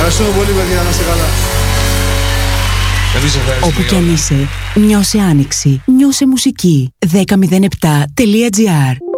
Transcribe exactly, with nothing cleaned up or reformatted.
Ευχαριστούμε πολύ, παιδιά, να είστε καλά. Όπου κι αν είσαι, νιώσε άνοιξη, νιώσε μουσική. δέκα μηδέν επτά τελεία τζι άρ